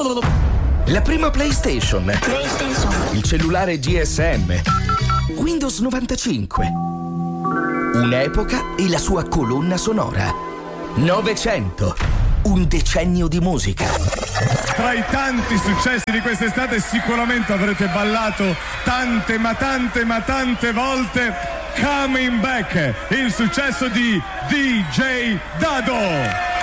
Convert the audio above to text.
La prima PlayStation. Il cellulare GSM. Windows 95. Un'epoca e la sua colonna sonora. 900. Un decennio di musica. Tra i tanti successi di quest'estate sicuramente avrete ballato tante volte Coming Back, il successo di DJ Dado.